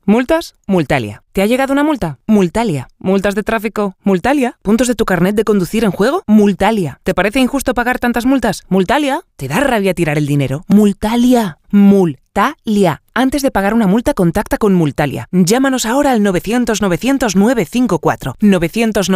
¿Multas? Multalia. ¿Te ha llegado una multa? Multalia. ¿Multas de tráfico? Multalia. ¿Puntos de tu carnet de conducir en juego? Multalia. ¿Te parece injusto pagar tantas multas? Multalia. ¿Te da rabia tirar el dinero? Multalia. Multalia. Antes de pagar una multa, contacta con Multalia. Llámanos ahora al 900 900 954. 900